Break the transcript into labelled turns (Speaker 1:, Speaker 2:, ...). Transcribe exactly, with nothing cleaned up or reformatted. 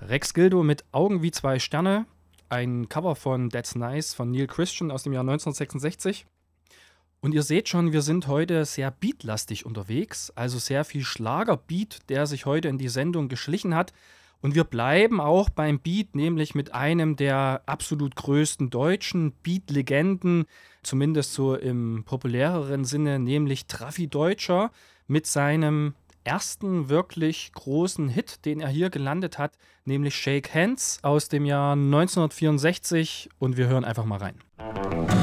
Speaker 1: Rex Gildo mit Augen wie zwei Sterne, ein Cover von That's Nice von Neil Christian aus dem Jahr neunzehnhundertsechsundsechzig. Und ihr seht schon, wir sind heute sehr beatlastig unterwegs, also sehr viel Schlagerbeat, der sich heute in die Sendung geschlichen hat. Und wir bleiben auch beim Beat, nämlich mit einem der absolut größten deutschen Beat-Legenden, zumindest so im populäreren Sinne, nämlich Traffi Deutscher mit seinem ersten wirklich großen Hit, den er hier gelandet hat, nämlich Shake Hands aus dem Jahr neunzehnhundertvierundsechzig. Und wir hören einfach mal rein.